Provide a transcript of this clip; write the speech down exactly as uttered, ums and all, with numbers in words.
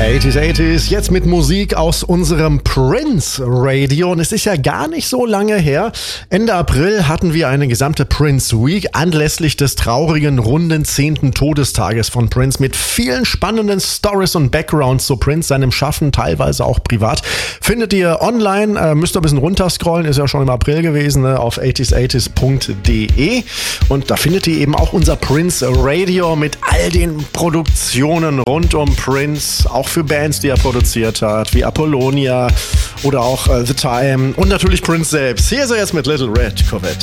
achtziger, achtziger, jetzt mit Musik aus unserem Prince Radio. Und es ist ja gar nicht so lange her. Ende April hatten wir eine gesamte Prince Week anlässlich des traurigen runden zehnten Todestages von Prince mit vielen spannenden Stories und Backgrounds zu Prince, seinem Schaffen, teilweise auch privat. Findet ihr online, äh, müsst ihr ein bisschen runterscrollen, ist ja schon im April gewesen, ne, auf achtziger achtziger punkt de. Und da findet ihr eben auch unser Prince Radio mit all den Produktionen rund um Prince, auch für Bands, die er produziert hat, wie Apollonia oder auch äh, The Time und natürlich Prince selbst. Hier ist er jetzt mit Little Red Corvette.